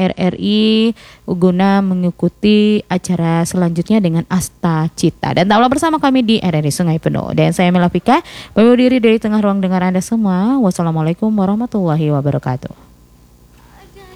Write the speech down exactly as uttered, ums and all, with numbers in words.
R R I guna mengikuti acara selanjutnya dengan Asta Cita. Dan tetaplah bersama kami di R R I Sungai Penuh. Dan saya Melafika, pamit diri dari tengah ruang dengar Anda semua. Wassalamualaikum warahmatullahi wabarakatuh.